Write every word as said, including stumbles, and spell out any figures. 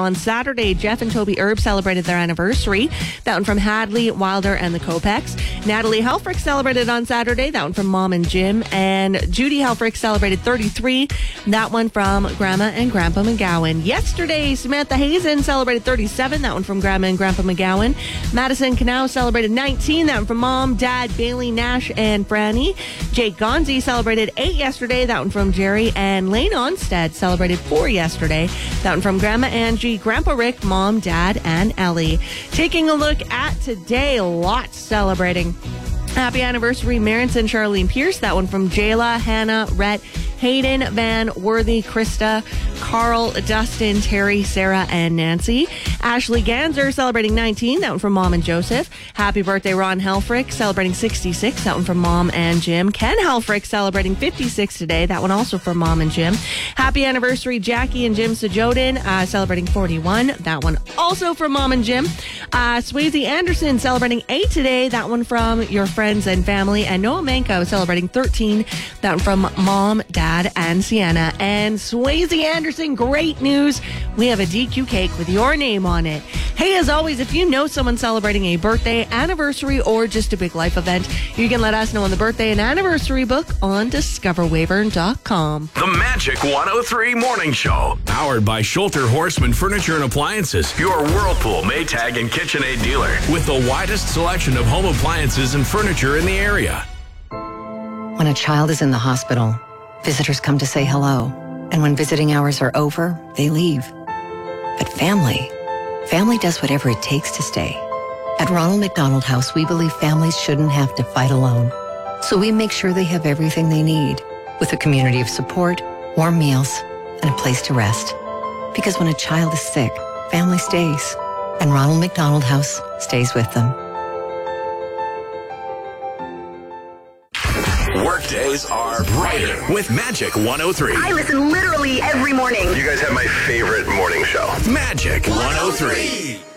on Saturday, Jeff and Toby Erb celebrated their anniversary. That one from Hadley, Wilder, and the Kopecks. Natalie Helfrich celebrated on Saturday. That one from Mom and Jim. And Judy Helfrich celebrated thirty-three. That one from Grandma and Grandpa McGowan. Yesterday, Samantha Hazen celebrated thirty-seven. That one from Grandma and Grandpa McGowan. Madison Canal celebrated nineteen. That one from Mom, Dad, Bailey, Nash, and Franny. Jake Gonzi celebrated eight yesterday. That one from Jerry. And Lane Onstead celebrated four yesterday. That one from Grandma Angie, Grandpa Rick, Mom, Dad, and Ellie. Taking a look at today, lots celebrating. Happy anniversary, Marinson, Charlene Pierce. That one from Jayla, Hannah, Rhett, Hayden, Van, Worthy, Krista, Carl, Dustin, Terry, Sarah, and Nancy. Ashley Ganser celebrating nineteen. That one from Mom and Joseph. Happy birthday, Ron Helfrich celebrating sixty-six. That one from Mom and Jim. Ken Helfrich celebrating fifty-six today. That one also from Mom and Jim. Happy anniversary, Jackie and Jim Sajodin uh, celebrating forty-one. That one also from Mom and Jim. Uh, Swayze Anderson celebrating eight today. That one from your friends and family. And Noah Manko celebrating thirteen. That one from Mom, Dad, and Sienna. And Swayze Anderson, great news. We have a D Q cake with your name on it. Hey, as always, if you know someone celebrating a birthday, anniversary, or just a big life event, you can let us know in the birthday and anniversary book on discover weyburn dot com. The Magic one oh three Morning Show. Powered by Schulter Horseman Furniture and Appliances. Your Whirlpool, Maytag, and KitchenAid dealer. With the widest selection of home appliances and furniture in the area. When a child is in the hospital, visitors come to say hello. And when visiting hours are over, they leave. But family, family does whatever it takes to stay. At Ronald McDonald House, we believe families shouldn't have to fight alone. So we make sure they have everything they need, with a community of support, warm meals, and a place to rest. Because when a child is sick, family stays. And Ronald McDonald House stays with them. Workdays are brighter with Magic one oh three. I listen literally every morning. You guys have my favorite morning show. Magic one oh three.